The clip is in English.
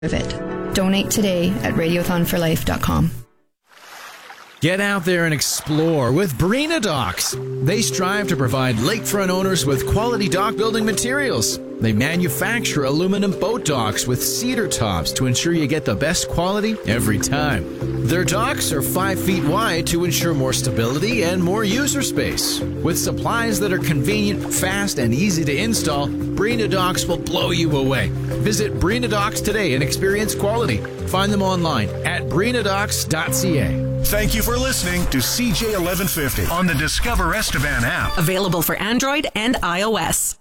of it. Donate today at radiothonforlife.com. Get out there and explore with Barina Docks. They strive to provide lakefront owners with quality dock building materials. They manufacture aluminum boat docks with cedar tops to ensure you get the best quality every time. Their docks are 5 feet wide to ensure more stability and more user space. With supplies that are convenient, fast, and easy to install, Barina Docks will blow you away. Visit Barina Docks today and experience quality. Find them online at barinadocks.ca. Thank you for listening to CJ 1150 on the Discover Estevan app. Available for Android and iOS.